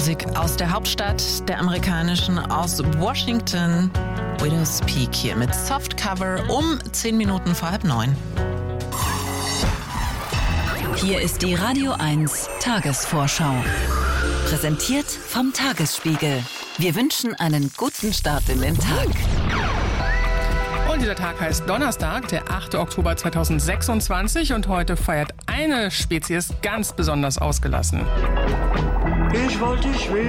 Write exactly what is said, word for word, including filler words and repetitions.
Musik aus der Hauptstadt der amerikanischen, aus Washington. Widow's Peak hier mit Softcover um zehn Minuten vor halb neun. Hier ist die Radio eins Tagesvorschau. Präsentiert vom Tagesspiegel. Wir wünschen einen guten Start in den Tag. Und dieser Tag heißt Donnerstag, der achte Oktober zweitausendsechsundzwanzig. Und heute feiert eine Spezies ganz besonders ausgelassen. Ich wollte dich